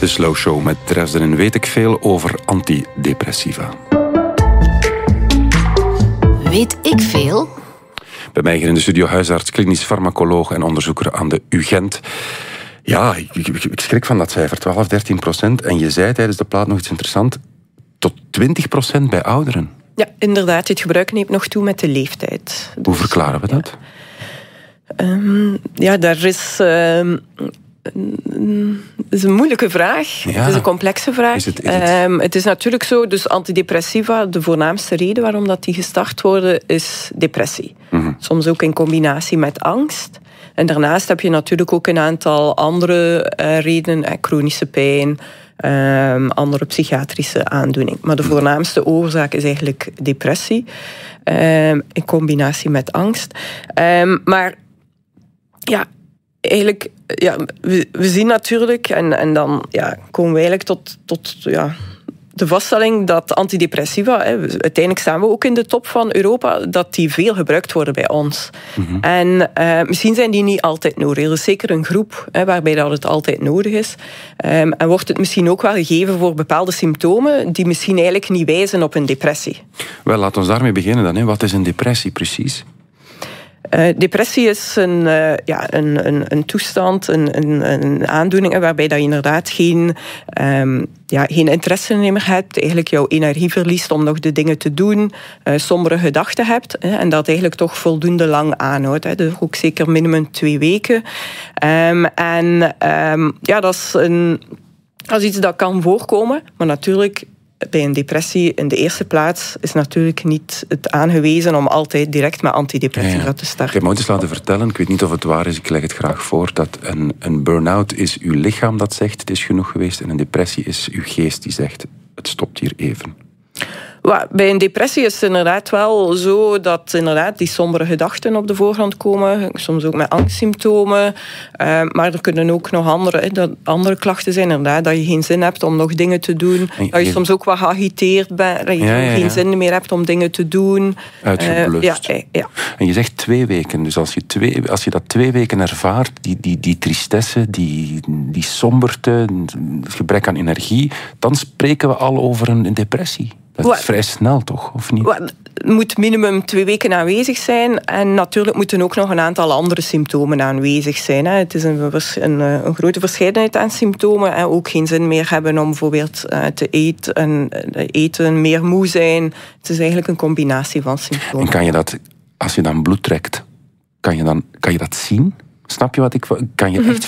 De Slow Show met Dresden en weet ik veel over antidepressiva. Weet ik veel? Bij mij hier in de studio huisarts, klinisch farmacoloog en onderzoeker aan de UGent. Ja, ik schrik van dat cijfer, 12-13%. En je zei tijdens de plaat nog iets interessants, tot 20% bij ouderen. Ja, inderdaad. Het gebruik neemt nog toe met de leeftijd. Dus, hoe verklaren we dat? Daar is... Het is een moeilijke vraag. Ja. Het is een complexe vraag. Is het? Het is natuurlijk zo, dus antidepressiva, de voornaamste reden waarom dat die gestart worden, is depressie. Mm-hmm. Soms ook in combinatie met angst. En daarnaast heb je natuurlijk ook een aantal andere redenen, chronische pijn, andere psychiatrische aandoening. Maar de voornaamste oorzaak is eigenlijk depressie, in combinatie met angst. Maar ja, eigenlijk, ja, we zien natuurlijk, en dan komen we eigenlijk tot de vaststelling dat antidepressiva, uiteindelijk staan we ook in de top van Europa, dat die veel gebruikt worden bij ons. Mm-hmm. En misschien zijn die niet altijd nodig. Er is zeker een groep waarbij dat het altijd nodig is. En wordt het misschien ook wel gegeven voor bepaalde symptomen die misschien eigenlijk niet wijzen op een depressie. Wel, laten we daarmee beginnen dan. Wat is een depressie precies? Depressie is een toestand, een aandoening waarbij dat je inderdaad geen interesse meer hebt, eigenlijk jouw energie verliest om nog de dingen te doen, sombere gedachten hebt en dat eigenlijk toch voldoende lang aanhoudt. Dus ook zeker minimum 2 weken. Dat is iets dat kan voorkomen, maar natuurlijk bij een depressie in de eerste plaats is natuurlijk niet het aangewezen om altijd direct met antidepressiva te starten. Ik heb me ooit eens laten vertellen, ik weet niet of het waar is, ik leg het graag voor, dat een burn-out is uw lichaam dat zegt het is genoeg geweest en een depressie is uw geest die zegt het stopt hier even. Bij een depressie is het inderdaad wel zo dat inderdaad die sombere gedachten op de voorgrond komen, soms ook met angstsymptomen, maar er kunnen ook nog andere klachten zijn, inderdaad, dat je geen zin hebt om nog dingen te doen, dat je soms ook wat geagiteerd bent, dat je geen zin meer hebt om dingen te doen. Uitgeblust. En je zegt 2 weken, dus als je dat 2 weken ervaart, die tristesse, die somberte, het gebrek aan energie, dan spreken we al over een depressie. Dat is vrij snel, toch? Of niet? Het moet minimum 2 weken aanwezig zijn. En natuurlijk moeten ook nog een aantal andere symptomen aanwezig zijn. Het is een grote verscheidenheid aan symptomen. Ook geen zin meer hebben om bijvoorbeeld te eten, meer moe zijn. Het is eigenlijk een combinatie van symptomen. En kan je dat, als je dan bloed trekt, kan je dat zien? Snap je wat kan je echt